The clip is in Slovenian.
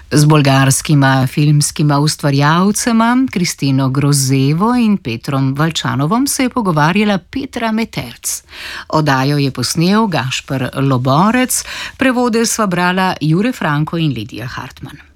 Z bolgarskima filmskima ustvarjalcema Kristino Grozevo in Petrom Valčanovom se je pogovarjala Petra Meterc. Oddajo je posnel Gašper Loborec, prevode sva brala Jure Franko in Lidija Hartmann.